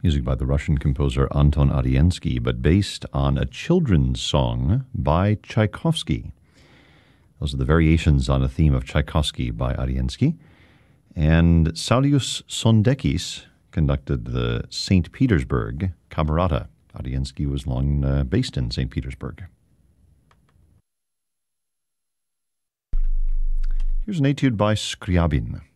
music by the Russian composer Anton Ariensky, but based on a children's song by Tchaikovsky. Those are the variations on a theme of Tchaikovsky by Ariensky. And Saulius Sondekis conducted the St. Petersburg Camerata. Ariensky was long based in St. Petersburg. Here's an etude by Scriabin.